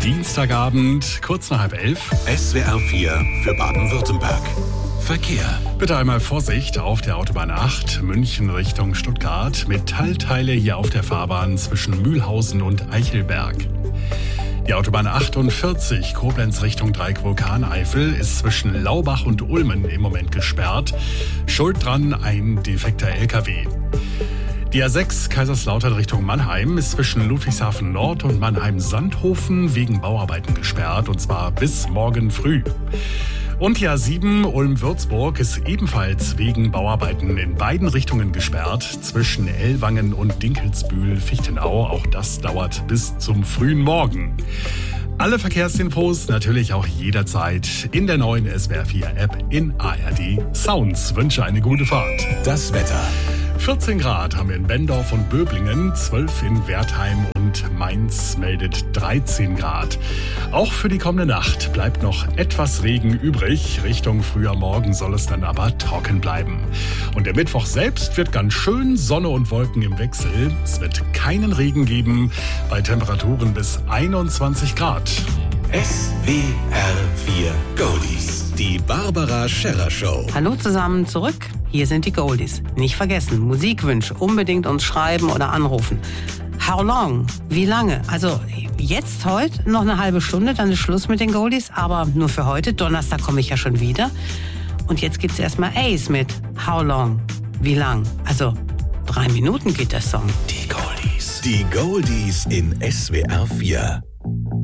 Dienstagabend, kurz nach 11:30. SWR 4 für Baden-Württemberg. Verkehr. Bitte einmal Vorsicht auf der Autobahn 8, München Richtung Stuttgart. Metallteile hier auf der Fahrbahn zwischen Mühlhausen und Eichelberg. Die Autobahn 48, Koblenz Richtung Dreieck-Vulkaneifel, ist zwischen Laubach und Ulmen im Moment gesperrt. Schuld dran ein defekter LKW. Die A6 Kaiserslautern Richtung Mannheim ist zwischen Ludwigshafen Nord und Mannheim-Sandhofen wegen Bauarbeiten gesperrt, und zwar bis morgen früh. Und die A7 Ulm-Würzburg ist ebenfalls wegen Bauarbeiten in beiden Richtungen gesperrt, zwischen Ellwangen und Dinkelsbühl-Fichtenau. Auch das dauert bis zum frühen Morgen. Alle Verkehrsinfos natürlich auch jederzeit in der neuen SWR 4 App in ARD Sounds. Wünsche eine gute Fahrt. Das Wetter. 14 Grad haben wir in Bendorf und Böblingen, 12 in Wertheim und Mainz meldet 13 Grad. Auch für die kommende Nacht bleibt noch etwas Regen übrig. Richtung früher Morgen soll es dann aber trocken bleiben. Und der Mittwoch selbst wird ganz schön, Sonne und Wolken im Wechsel. Es wird keinen Regen geben, bei Temperaturen bis 21 Grad. SWR 4 Goldies. Die Barbara Scherrer Show. Hallo zusammen zurück. Hier sind die Goldies. Nicht vergessen, Musikwünsche unbedingt uns schreiben oder anrufen. How long? Wie lange? Also jetzt heute noch eine halbe Stunde, dann ist Schluss mit den Goldies. Aber nur für heute. Donnerstag komme ich ja schon wieder. Und jetzt gibt's erstmal Ace mit How long? Wie lang? Also 3 Minuten geht der Song. Die Goldies. Die Goldies in SWR 4.